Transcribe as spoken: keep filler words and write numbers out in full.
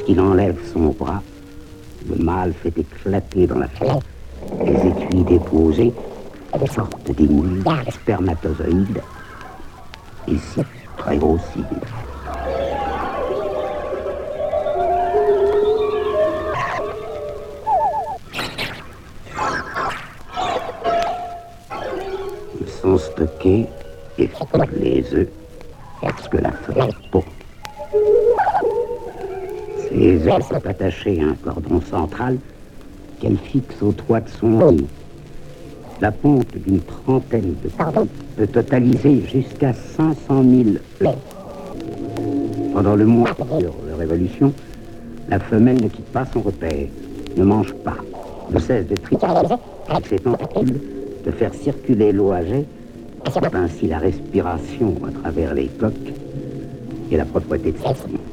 Lorsqu'il enlève son bras, le mâle fait éclater dans la fête les étuis déposés, sortent des moules spermatozoïdes, ici très grossiers. Ils sont stockés et font les œufs lorsque la femelle pond. Ces œufs sont attachés à un cordon central qu'elle fixe au toit de son nid. La ponte d'une trentaine de cordons peut totaliser jusqu'à cinq cent mille œufs. Pendant le mois de leur évolution, la femelle ne quitte pas son repère, ne mange pas, ne cesse de tricoter avec ses tentacules, de faire circuler l'eau à jet, ainsi la respiration à travers les coques et la propreté de celle-ci.